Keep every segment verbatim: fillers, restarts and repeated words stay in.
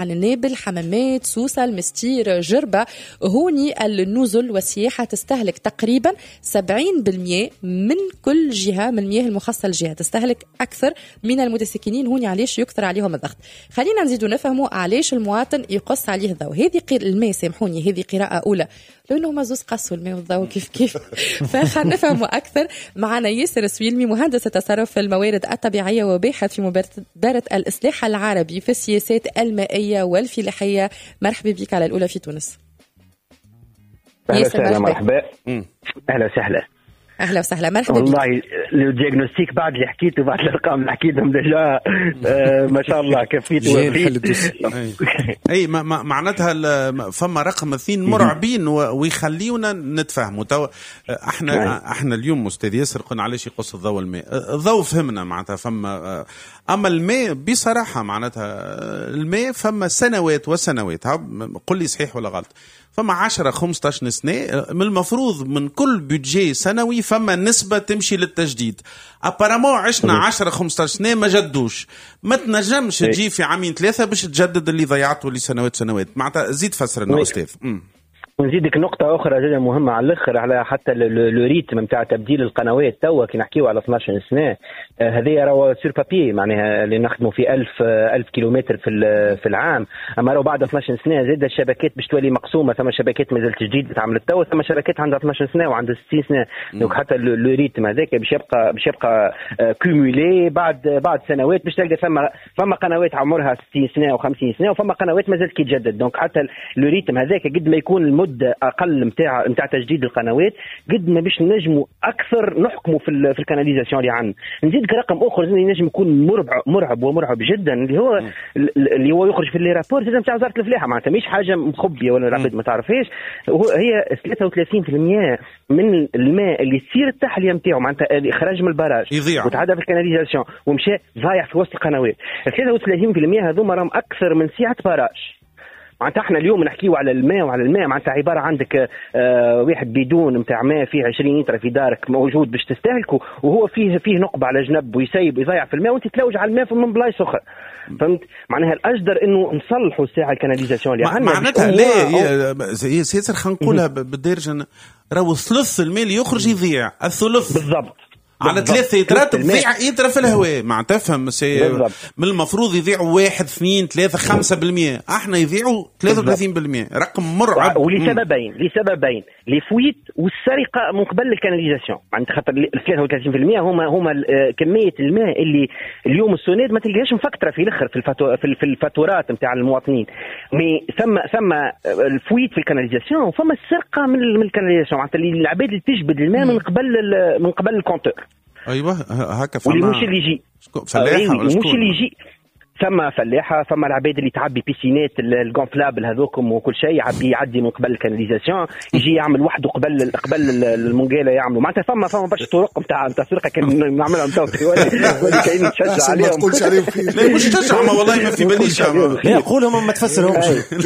النابل، حمامات، سوسة، المستير، جربة. هوني النزل والسياحة تستهلك تقريبا سبعين بالمئة من كل جهة من المياه المخصصة للجهة، تستهلك أكثر من المتسكنين. هوني علاش يكثر عليهم الضغط. خلينا نزيدوا نفهموا علاش المواطن يقص عليه الضوء. هذه قير الماء، سامحوني هذه قراءة أولى لأنه مزوز قصوا الماء والضوء كيف كيف. فخلنا نفهموا أكثر. معنا ياسر سويلمي، مهندس التصرف في الموارد الطبيعية وباحث في مبادرة الإصلاح العربي في السياسات المائية والفلاحية. مرحبا بك على الأولى في تونس. أهلا وسهلا. مرحبا. أهلا وسهلا. أهلا وسهلا. مرحبا بك. والله الدياغنوستيك بعد اللي حكيته بعد الأرقام اللي حكيتهم ديجا آه ما شاء الله كفيت وفيت. أي ما معناتها فما رقم اثنين مرعبين ويخليونا نتفهموا. تو احنا احنا اليوم أستاذ ياسر قلنا علاش يقص الضوء الماء. الضوء فهمنا معناتها فما، أما الماء بصراحة معناتها الماء فما سنوات وسنوات. قل لي صحيح ولا غلط؟ فما عشرة خمسطاش سنة من المفروض من كل بيدجي سنوي فما نسبة تمشي للتجديد. أبارامو عشنا عشرة خمسطاش سنة ما جدوش. ما تنجمش تجي في عامين ثلاثة باش تجدد اللي ضيعته لسنوات سنوات. معناتها زيد فسر لنا أستاذ. ونزيدك نقطة أخرى جدا مهمة على الآخر على حتى الريتم نتاع تبديل القنوات. توا كي نحكيو على اثناش سنة هذه راهو سير بابي معناها اللي نخدموا في ألف ألف كيلومتر في في العام. أما راهو بعد اثناش سنة زاد الشبكات باش تولي مقسومة. ثم شبكات مازالت جديد تعملت توا، ثم شبكات عندها اثناش سنة وعندها ستين سنة. دونك حتى الريتم هذاك باش يبقى باش يبقى كومولي بعد بعد سنوات باش تلقى ثم ثم قنوات عمرها ستين سنة وخمسين سنة وثم قنوات مازالت كي تجدد. دونك حتى الريتم هذاك قد ما يكون المدة اقل نتاع نتاع تجديد القنوات قد ما باش نجموا اكثر نحكموا في في الكاناليزاسيون اللي عندنا. نزيدك رقم اخر نجم يكون مرعب مرعب ومرعب جدا اللي هو اللي هو يخرج في لي رابور نتاع وزاره الفلاحه. معناتها مش حاجه مخبيه ولا العباد ما تعرفهاش. هي ثلاثة وثلاثين بالمئة من الماء اللي تصير التحليه نتاعو معناتها خرج من البراج وتعدى في الكاناليزاسيون ومشى ضايع في وسط القنوات. ثلاثة وثلاثين بالمئة هذوما راهم اكثر من سعه براج. معناتها احنا اليوم نحكيو على الماء وعلى الماء معناتها عباره عندك آه واحد بيدون نتاع ماء فيه عشرين لتر في دارك موجود باش تستهلكه وهو فيه فيه نقبه على جنب ويسيب ويضيع في الماء وانت تلوج على الماء من بلايص اخرى. فهمت معناها الاجدر انه نصلحوا الساعه الكاناليزاسيون اللي عندنا. معناتها لا هي سياسه خلينا نقولها بالدارجه راهو ثلث الماء اللي يخرج يضيع الثلث بالضبط على ثلاثة يترات تضيع يترى في الهواء. مع تفهم من المفروض يضيعوا واحد اثنين ثلاثة خمسة بالمئة. احنا يضيعوا ثلاثة وثلاثين بالمئة. رقم مرعب. ولسببين لسببين لفويت والسرقة من قبل الكاناليزاسيون. معناتها خاطر ثلاثة وثلاثين بالمئة هما هما كمية الماء اللي اليوم السوناد ما تلقاهاش مفكرة في الاخر في الفاتو في الفاتورات نتاع المواطنين. مي ثم ثم الفويت في الكاناليزاسيون وثم السرقة من الكاناليزاسيون. معناتها العباد اللي تجبد الماء من قبل من قبل الكونتور. ايوه هكا فما واللي مش اللي يجي فلاحه ولا مش اللي يجي ثم فلاحه ثم العباد اللي تعبي بيسينات الجونفلابل هذوكم وكل شيء يعبي يعدي من قبل الكاناليزاسيون يجي يعمل وحده قبل قبل المونجيلا يعملوا. معناتها ثم ثم باش طرق نتاع نتاع سرقه كان نعملها نتاع ولا كاين تشجع عليهم. ما تقولش عليهم لا مش تشجع ما والله ما في باليش يقولهم ما تفسرهمش.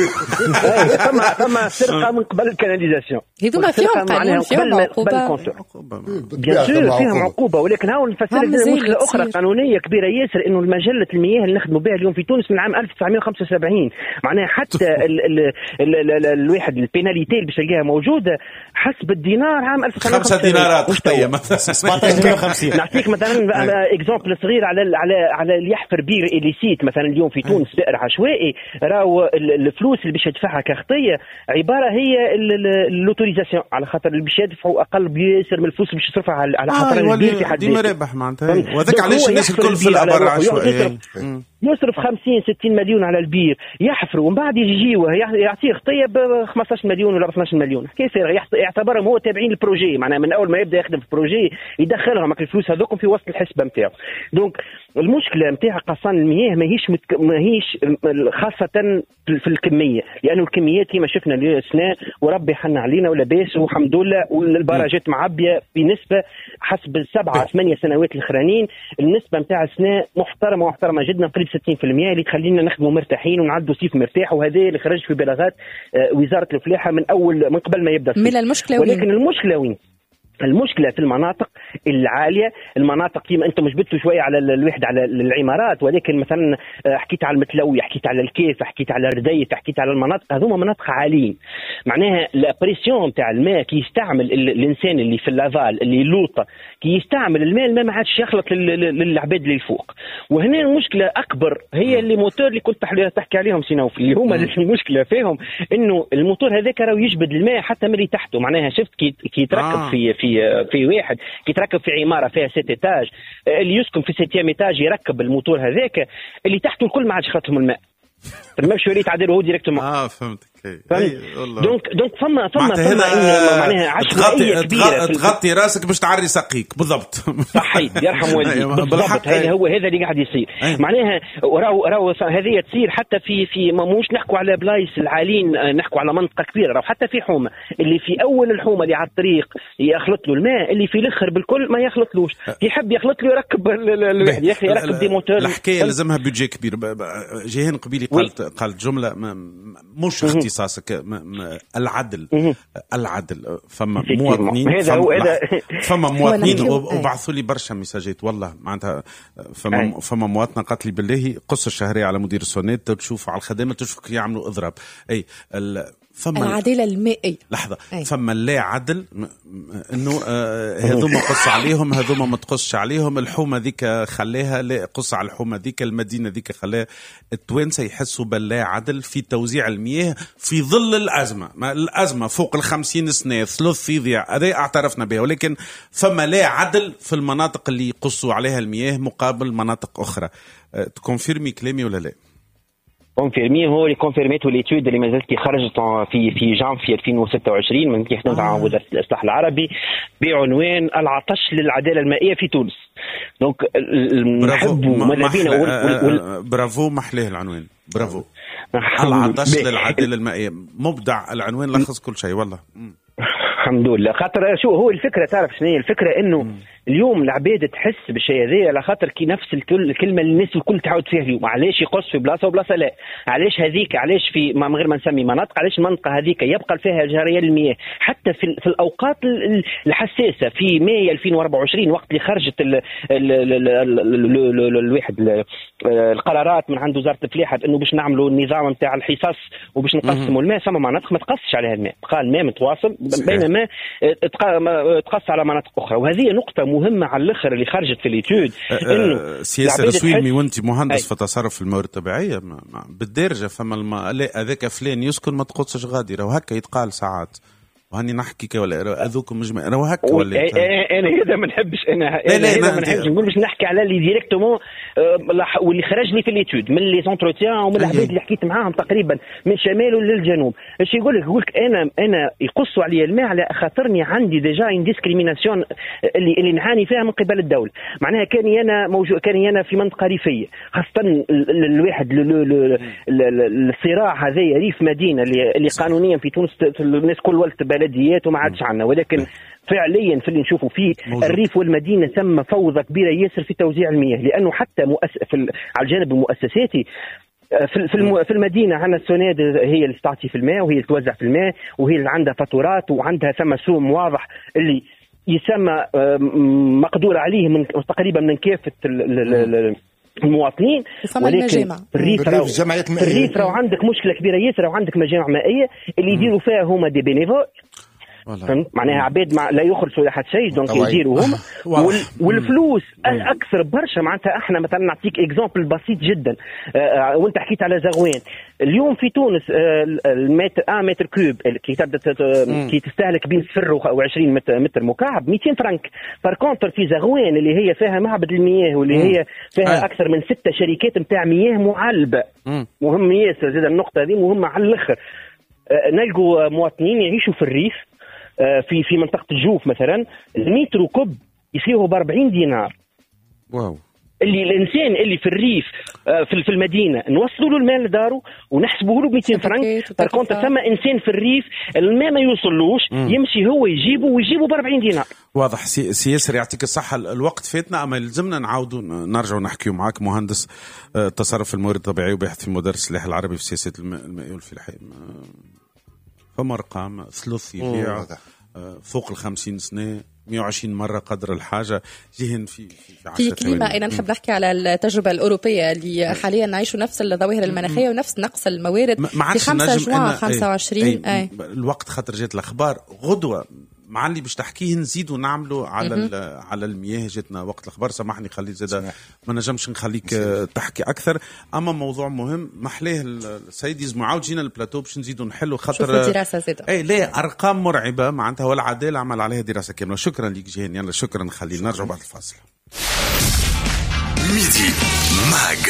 ثم ثم سرقه من قبل الكاناليزاسيون هذوما فيهم قانون فيهم عقوبه بيان سور فيهم عقوبه. ولكن هاو نفسر لك مشكله اخرى قانونيه كبيره ياسر انه المجله المياه اللي نخدموا بها اليوم في تونس من عام ألف وتسعمائة وخمسة وسبعين. معناها حتى ال ال ال ال الواحد البيناليتي اللي باش تلقاها موجوده حسب الدينار عام ألف وتسعمائة وخمسة وسبعين. خمسة دينارات خطيه مثلا سبعطاش وخمسين. نعطيك مثلا اكزامبل صغير على على على اللي يحفر بير اليسيت مثلا اليوم في تونس بئر عشوائي. راهو الفلوس اللي باش يدفعها كخطيه عباره هي اللوتوريزاسيون على خاطر اللي باش يدفعوا اقل بياسر من الفلوس اللي باش تصرفها على على خاطر البير في حد ذاته. ديما رابح معناتها. وذاك علاش الناس الكل في الابر عشوائي يصرف خمسين ستين مليون على البير يحفروا ومن بعد يجيوه يعطيه خطيه ب خمسطاش مليون ولا ب اثناش مليون. كيف يعتبرهم هو تابعين البروجي معناها من اول ما يبدا يخدم في البروجي يدخلهم الفلوس هذوكم في وسط الحسبه نتاعو. دونك المشكله نتاع قصان المياه ماهيش متك... ماهيش خاصه في الكميه لانه الكميات كما شفنا السنه وربي حنا علينا ولا باس والحمد لله والبراجات معبيه بنسبه حسب السبعه ثمانيه سنوات الاخرانيين. النسبه نتاع السنه محترمه محترمه جدا قريب ستين بالمئة اللي تخلينا نخدموا مرتاحين ونعدوا صيف مرتاح. وهذا اللي خرج في بلاغات وزاره الفلاحه من اول من قبل ما يبدا الصيف. من المشكله ولكن وين؟ المشكله وين المشكله في المناطق العاليه، المناطق كيما انتم جبتوا شويه على الوحده على العمارات، ولكن مثلا حكيت على المتلوي، حكيت على الكيف، حكيت على الرديف، حكيت على المناطق هذوما مناطق عاليين. معناها البريسيون تاع الماء كي يستعمل الانسان اللي في اللافال اللي يلوطه، كي يستعمل الماء الماء ما عادش يخلط للعباد اللي الفوق. وهنا المشكله اكبر هي اللي موتور اللي كنت تحكي عليهم سينوف، اللي هما المشكله فيهم انه الموتور هذاك راه يجبد الماء حتى من اللي تحته. معناها شفت كي كي يتركب آه. في في في واحد كي يتركب في عماره فيها ست ايتاج، اللي يسكن في ستيام ايتاج يركب الموتور هذاك اللي تحته الكل ما عادش يخلطهم الماء، ما مش وريت عادله هو ديريكتومون. اه فهمتك. اي دونك دونك فما فما فما معناها عشوائيه كبيره تغطي راسك باش تعري ساقيك بالضبط. صحيح يرحم والديك بالضبط. هذا هو هذا اللي قاعد يصير. معناها راهو راهو هذه تصير حتى في في مش نحكوا على بلايص العالين، نحكوا على منطقه كبيره. راهو حتى في حومه اللي في اول الحومه اللي على الطريق يخلط له الماء، اللي في الاخر بالكل ما يخلطلوش، يحب يخلط له يركب الواحد يا اخي يركب دي موتور. الحكايه لازمها بيدجي كبير. جيهان قبيلي قالت قالت جمله مش اختصاصك العدل. العدل فما مواطنين فما, فما مواطنين وبعثوا لي برشا مساجات والله معناتها. فما فما مواطنه قالت لي بالله قص الشهريه على مدير السونيت تشوف على الخدمه تشوف يعملوا اضراب. اي فما العداله المائي. لحظه أي. فما لا عدل انه آه هذوما قص عليهم هذوما ما تقصش عليهم. الحومه ذيك خليها لا قص على الحومه ذيك، المدينه ذيك خليها. التوانسه يحسوا باللا عدل في توزيع المياه في ظل الازمه. ما الازمه فوق الخمسين سنه ثلث يضيع هذا اعترفنا بها، ولكن فما لا عدل في المناطق اللي يقصوا عليها المياه مقابل مناطق اخرى. آه تكونفيرمي كلامي ولا لا؟ كونفيرمي هو اللي كونفيرميتو ليتود اللي مازالت خرجت في في جانفي ألفين وستة وعشرين من كي خدمت مع وزاره الاصلاح العربي بعنوان العطش للعداله المائيه في تونس. دونك نحبوا ماذا بينا. برافو محليه العنوان، برافو. العطش للعداله المائيه مبدع العنوان، لخص كل شيء والله. الحمد لله. خاطر شو هو الفكره، تعرف شنو هي الفكره؟ انه مم. اليوم العباد تحس بالشيء هذا على خاطر كي نفس الكلمه اللي الناس الكل تعود فيها اليوم. علاش يقص في بلاصه وبلاصه لا؟ علاش هذيك علاش في من غير ما نسمي مناطق، علاش المنطقه هذيك يبقى فيها جريان المياه حتى في, في الاوقات الحساسه؟ في ماي ألفين وأربعة وعشرين وقت اللي خرجت ال ال ال ال ال الواحد القرارات من عند وزاره الفلاحه انه باش نعملوا النظام نتاع الحصص وباش نقسموا الماء، ثم مناطق ما تقصش عليها الماء، بقى الماء متواصل بينما تقص على مناطق اخرى. وهذه نقطه مهمه على الاخر اللي خرجت في ليتود. انه سياسه رسويمي وانت مهندس في تصرف الموارد الطبيعيه بالدارجه فما الم... لا هذاك فلان يسكن ما تقصش غادي، راهو هكا يتقال ساعات وهاني نحكي ولا اذوكم مجمع راهو هكا ولا انا هذا ما نحبش انا هذا ما نحبش نقول باش نحكي على اللي ديريكتومون واللي خرج لي في ليتود من لي زونتروتيان ومن العباد اللي حكيت معاهم تقريبا من شماله للجنوب. اش يقول لك؟ يقول لك انا انا يقصوا علي الماء على خاطرني عندي ديجا ان ديسكريميناسيون اللي اللي نعاني فيها من قبل الدوله. معناها كاني انا موجود كاني انا في منطقه ريفيه، خاصه الواحد الصراع هذا ريف مدينه اللي قانونيا في تونس الناس كل ولت بلديات وما عادش عندنا، ولكن فعليا في اللي نشوفوا فيه الريف والمدينه ثم فوضى كبيره ياسر في توزيع المياه. لانه حتى مؤس... في على الجانب المؤسساتي في في, في المدينه عندنا السوناد هي اللي تعطي في الماء وهي اللي توزع في الماء وهي اللي عندها فاتورات وعندها ثم سوم واضح اللي يسمى مقدور عليه من تقريبا من كافه المواطنين. ولكن في الريف راهو في الريف راهو عندك مشكله كبيره ياسر وعندك مجامع مائيه اللي يديروا فيها هما دي بينيفول معناها عباد مع لا يخلصوا ولا حتى شيء دونك يديروا هما وال والفلوس الاكثر برشا. معناتها احنا مثلا نعطيك اكزامبل بسيط جدا. آه وانت حكيت على زغوان اليوم في تونس آه المتر ان متر كوب كي تبدا كي تستهلك بين صفر وعشرين متر مكعب مئتين فرنك. بار كونتر في زغوان اللي هي فيها معبد المياه واللي هي فيها اكثر من ستة شركات نتاع مياه معلبه. مهم ياسر زاد النقطه هذه مهمه على الاخر. آه نلقوا مواطنين يعيشوا في الريف في في منطقه الجوف مثلا المتر كوب يصيروا ب أربعين دينار. واو. اللي الانسان اللي في الريف في في المدينه نوصلوا له الماء لداره ونحسبوه له ب مئتين فرنك. بار كونت ثم انسان في الريف الماء ما يوصلوش يمشي هو يجيبه ويجيبه ب أربعين دينار. واضح. سي ياسر يعطيك الصحه. الوقت فاتنا اما يلزمنا نعاودوا نرجعوا نحكيوا معاك مهندس تصرف الموارد الطبيعيه وباحث في مدرسه السلاح العربي في سياسه الماء والفلاحه. فما ارقام ثلث يبيع فوق الخمسين سنه مئة وعشرين مرة قدر الحاجة جهن في في, في كلمة. أنا نحب نحكي على التجربة الأوروبية اللي حاليا نعيشوا نفس الظواهر المناخية ونفس نقص الموارد في خمسة جوان خمسة وعشرين. أي. أي. الوقت خاطر جات الأخبار غدوة مع اللي باش تحكيه نزيدوا نعملوا على على المياه. جاتنا وقت الاخبار، سامحني خلي زاد ما نجمش نخليك تحكي اكثر. اما موضوع مهم محلاه السيد يزمو عاود جينا البلاتو باش نزيدوا نحلوا خاطر دراسه زاد اي لا ارقام مرعبه معناتها والعداله عمل عليها دراسه كامله. شكرا لك جيهان. يلا شكرا. خلينا نرجع بعد الفاصل. ميدي ماج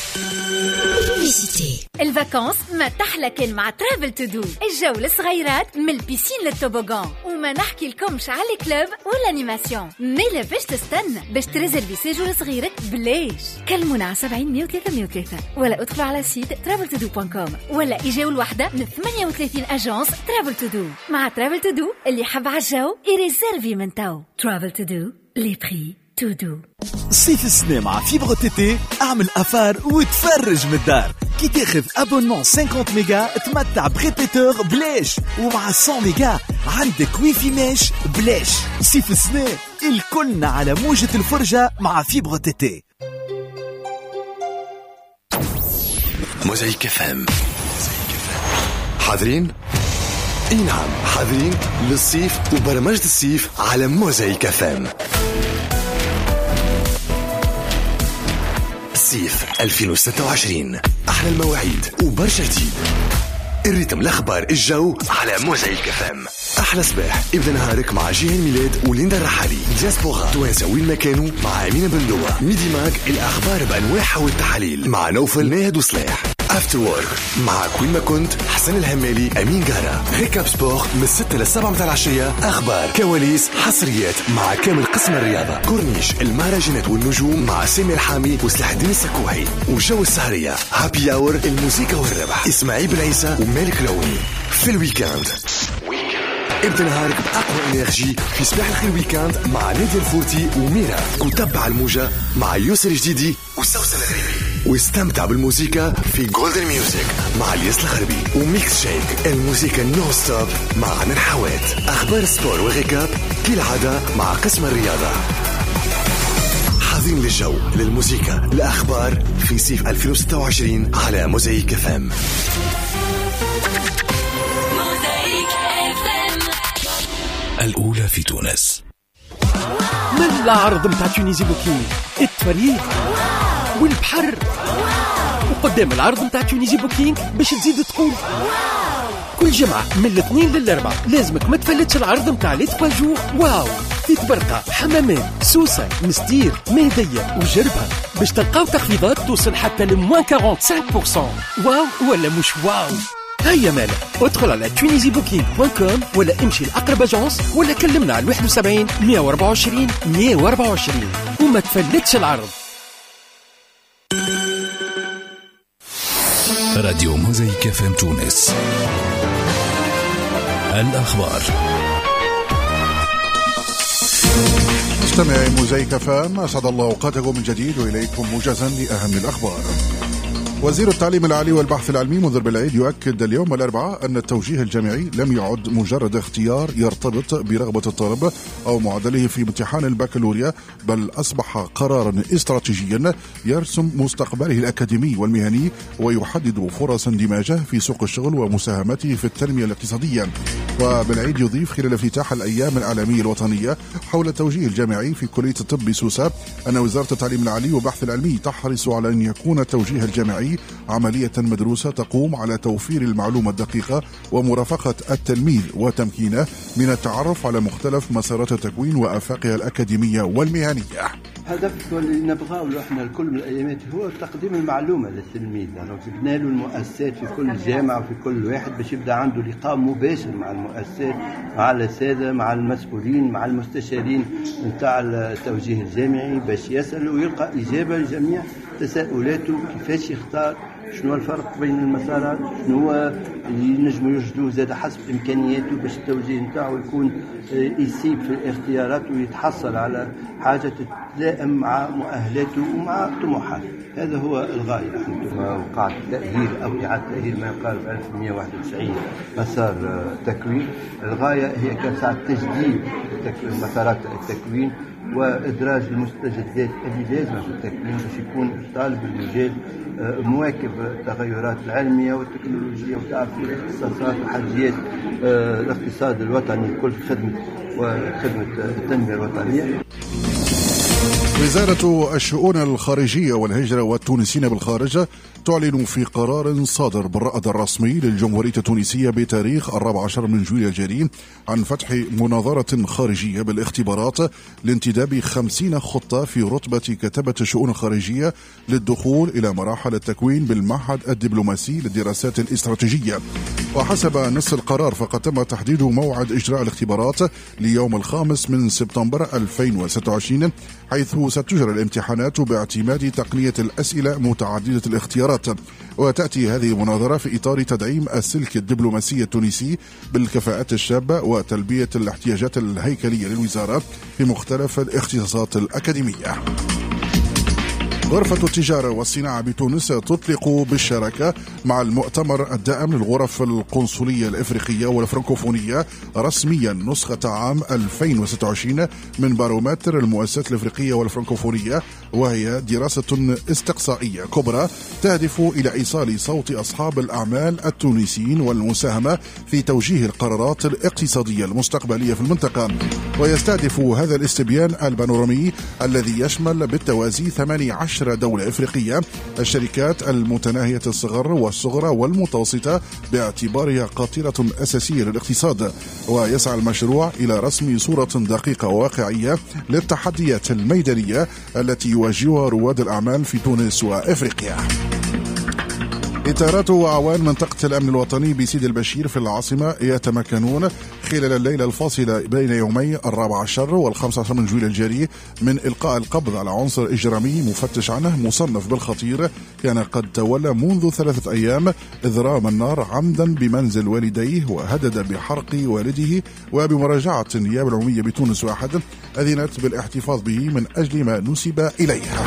الفاكانس ما تحلى كان مع ترافل تو دو. الجو للصغيرات من البيسين للتوبوغان، وما نحكي لكمش على الكلوب والانيماسيون. ميلا باش تستنى باش تريزرفي سيجور لصغيرك بلاش. كلمونا على سبعين مية وثلاثة مية وثلاثة ولا ادخلوا على سيت ترافل تو دو دوت كوم ولا اجاو الوحده من ثمانية وثلاثين اجانس ترافل تو دو. مع ترافل تو دو اللي حب على الجو يريزرفي من تو. ترافل تو دو لي بري تو دو. صيف السنة مع فيبر تي تي اعمل أفار وتفرج من الدار. كي تاخذ أبونمون خمسين ميجا تمتع بريبيتور بلاش، ومع مية ميجا عندك ويفي ماش بلاش. صيف السنة الكلنا على موجة الفرجة مع فيبر تي تي. موزايك اف ام. حاضرين؟ اي نعم حاضرين للصيف وبرمجة الصيف على موزايك اف ام. صيف ألفين وستة وعشرين أحلى المواعيد وبرشا جديد. الريتم الأخبار الجو على موزايك اف ام. أحلى صباح ابدأ نهارك مع جيهان ميلاد وليندا الرحالي. دياسبورا توانسة وين ما كانوا مع أمينة بندوة. ميدي ماك الأخبار بأنواعها والتحاليل مع نوفل ناهد وصلاح. افتر وورك مع كوين ما كنت حسن الهمالي أمين جارة. ريكاب سبور من ستة للسبعة متاع العشية. أخبار كواليس حصريات مع كامل قسم الرياضة. كورنيش المهرجانات والنجوم مع سامي الحامي وسلاح الدين السكوحي. وجو السهرية هابي اور الموسيقى والربح إسماعيل بن عيسى ومالك لوني. في الويكاند ابدأ نهارك بأقوى إنرجي في صباح الخير ويكاند مع نادي الفورتي وميرا. وتبع الموجة مع يوسر جديدي وسوسن الغريبي. واستمتع بالموسيقى في جولدن ميوزك مع الياس الغربي. وميكس شيك الموسيقى نو ستوب مع عن الحوات. أخبار السبور وغيكاب كالعادة مع قسم الرياضة. حاضرين للجو للموسيقى الأخبار في صيف ألفين وستة وعشرين على موزايك اف ام. الأولى في تونس. من العرض متاع تونيزي بوكينج التفريق والبحر. وقدام العرض متاع تونيزي بوكينج باش تزيد تقول كل جمعة من الاثنين للأربع لازمك ما تفلتش العرض متاع لي تخوا جور. واو في تبرقة حمامات سوسة مستير مهدية وجربها باش تلقاو تخفيضات توصل حتى لموان خمسة وأربعين بالمئة. واو ولا مش واو؟ هيا مالا ادخل على تونيزي بوكينج دوت كوم ولا امشي لأقرب اجانس ولا كلمنا على واحد وسبعين مية وأربعة وعشرين مية وأربعة وعشرين وما تفلتش العرض. راديو موزايك اف ام تونس. الأخبار. مستمعي موزايك اف ام اسعد الله اوقاتكم من جديد واليكم موجزا لاهم الاخبار. وزير التعليم العالي والبحث العلمي منذر بالعيد يؤكد اليوم الأربعاء أن التوجيه الجامعي لم يعد مجرد اختيار يرتبط برغبة الطالب أو معدله في امتحان البكالوريا، بل أصبح قرارا استراتيجيا يرسم مستقبله الأكاديمي والمهني ويحدد فرص اندماجه في سوق الشغل ومساهمته في التنمية الاقتصادية. وبالعيد يضيف خلال افتتاح الأيام العالمية الوطنية حول التوجيه الجامعي في كلية الطب سوسة أن وزارة التعليم العالي والبحث العلمي تحرص على أن يكون التوجيه الجامعي عملية مدروسة تقوم على توفير المعلومة الدقيقة ومرافقة التلميذ وتمكينه من التعرف على مختلف مسارات التكوين وآفاقها الأكاديمية والمهنية. هدف اللي نبغاه احنا الكل من الايامات هو تقديم المعلومه للتلميذ، يعني جبنا له المؤسسات في كل جامعه وفي كل واحد باش يبدا عنده لقاء مباشر مع المؤسسات، مع الساده، مع المسؤولين، مع المستشارين نتاع التوجيه الجامعي باش يسال ويلقى اجابه لجميع تساؤلاته. كيفاش يختار، شنو الفرق بين المسارات، شنو هو اللي ينجموا يوجدوه زاد حسب امكانياته باش التوجيه نتاعو يكون يسيب في الاختيارات ويتحصل على حاجه تتلائم مع مؤهلاته ومع طموحاته. هذا هو الغايه. وقعت تاهيل او اعاده تاهيل ما يقارب ألف ومئة وواحد وتسعين مسار تكوين. الغايه هي كان ساعه تجديد مسارات التكوين وإدراج المستجدات اللي لازمة في التكوين باش يكون الطالب المجال مواكب التغيرات العلمية والتكنولوجية وتعرف الاختصاصات وحاجيات الاقتصاد الوطني كل خدمة وخدمة التنمية الوطنية. وزارة الشؤون الخارجية والهجرة والتونسيين بالخارج تعلن في قرار صادر بالرائد الرسمي للجمهورية التونسية بتاريخ الرابع عشر من جويلية الجاري عن فتح مناظرة خارجية بالاختبارات لانتداب خمسين خطة في رتبة كتبة الشؤون الخارجية للدخول إلى مراحل التكوين بالمعهد الدبلوماسي للدراسات الاستراتيجية. وحسب نص القرار فقد تم تحديد موعد إجراء الاختبارات ليوم الخامس من سبتمبر ألفين وستة وعشرين، حيث ستجرى الامتحانات باعتماد تقنية الأسئلة متعددة الاختيارات. وتأتي هذه المناظرة في إطار تدعيم السلك الدبلوماسي التونسي بالكفاءات الشابة وتلبية الاحتياجات الهيكلية للوزارة في مختلف الاختصاصات الأكاديمية. غرفة التجارة والصناعة بتونس تطلق بالشراكة مع المؤتمر الدائم للغرف القنصلية الإفريقية والفرنكوفونية رسميا نسخة عام ألفين وستة وعشرين من بارومتر المؤسسات الإفريقية والفرنكوفونية، وهي دراسة استقصائية كبرى تهدف إلى إيصال صوت أصحاب الأعمال التونسيين والمساهمة في توجيه القرارات الاقتصادية المستقبلية في المنطقة. ويستهدف هذا الاستبيان البانورامي الذي يشمل بالتوازي ثمانية عشر دولة إفريقية الشركات المتناهية الصغر والصغرى والمتوسطة باعتبارها قاطرة أساسية للاقتصاد. ويسعى المشروع إلى رسم صورة دقيقة وواقعية للتحديات الميدانية التي يواجهها رواد الأعمال في تونس وإفريقيا. إطارات وأعوان منطقة الأمن الوطني بسيد البشير في العاصمة يتمكنون خلال الليلة الفاصلة بين يومي الرابع عشر والخامس عشر من جويلية الجاري من إلقاء القبض على عنصر إجرامي مفتش عنه مصنف بالخطير كان قد تولى منذ ثلاثة أيام إضرام النار عمدا بمنزل والديه وهدد بحرق والده، وبمراجعة النيابة العمومية بتونس واحد أذنت بالاحتفاظ به من أجل ما نسب إليها.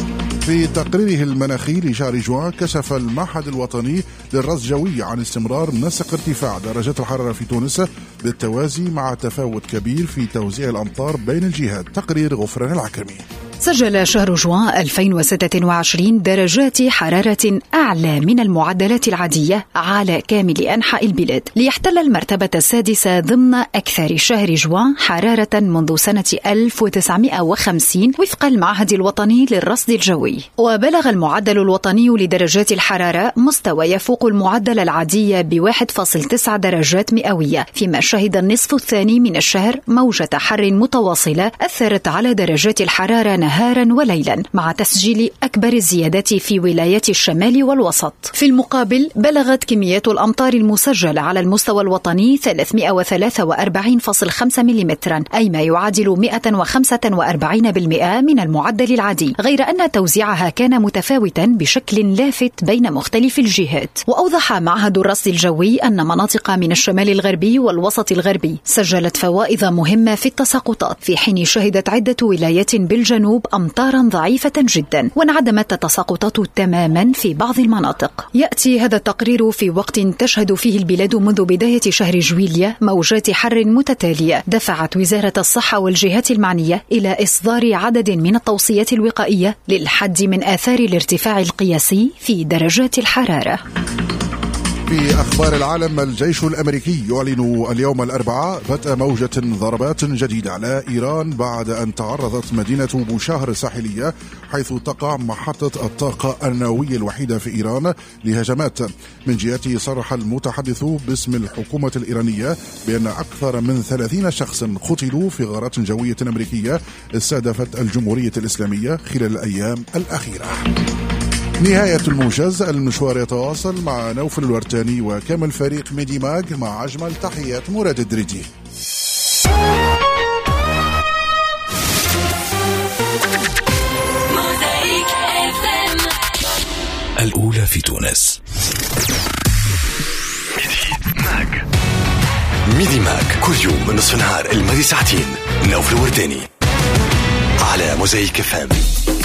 في تقريره المناخي لشهر جوان كشف المعهد الوطني للرصد الجوي عن استمرار نسق ارتفاع درجات الحرارة في تونس بالتوازي مع تفاوت كبير في توزيع الأمطار بين الجهات. تقرير غفران العكرمي. سجل شهر جوان ألفين وستة وعشرين درجات حرارة أعلى من المعدلات العادية على كامل أنحاء البلاد ليحتل المرتبة السادسة ضمن أكثر شهر جوان حرارة منذ سنة ألف وتسعمائة وخمسين وفق المعهد الوطني للرصد الجوي. وبلغ المعدل الوطني لدرجات الحرارة مستوى يفوق المعدل العادي ب واحد فاصلة تسعة درجات مئوية، فيما شهد النصف الثاني من الشهر موجة حر متواصلة أثرت على درجات الحرارة نهارا وليلا مع تسجيل أكبر الزيادات في ولايات الشمال والوسط. في المقابل بلغت كميات الأمطار المسجلة على المستوى الوطني ثلاثمائة وثلاثة وأربعين فاصلة خمسة ملم، أي ما يعادل مئة وخمسة وأربعين بالمئة من المعدل العادي، غير أن توزيعها كان متفاوتا بشكل لافت بين مختلف الجهات. وأوضح معهد الرصد الجوي أن مناطق من الشمال الغربي والوسط الغربي سجلت فوائض مهمة في التساقطات، في حين شهدت عدة ولايات بالجنوب أمطارا ضعيفة جدا، وانعدمت التساقطات تماما في بعض المناطق. يأتي هذا التقرير في وقت تشهد فيه البلاد منذ بداية شهر جويلية موجات حر متتالية دفعت وزارة الصحة والجهات المعنية إلى إصدار عدد من التوصيات الوقائية للحد من آثار الارتفاع القياسي في درجات الحرارة. في أخبار العالم، الجيش الأمريكي يعلن اليوم الأربعاء بدء موجة ضربات جديدة على إيران بعد أن تعرضت مدينة بوشهر الساحلية حيث تقع محطة الطاقة النووية الوحيدة في إيران لهجمات. من جهته صرح المتحدث باسم الحكومة الإيرانية بأن أكثر من ثلاثين شخصا قتلوا في غارات جوية أمريكية استهدفت الجمهورية الإسلامية خلال الأيام الأخيرة. نهاية الموجز، المشوار يتواصل مع نوفل الورتاني وكامل فريق ميدي ماج، مع أجمل تحيات مراد الدريدي. الأولى في تونس. ميدي ماج. ميدي ماج كل يوم من نصف النهار الماضي ساعتين. نوفل الورتاني على موزايك فام.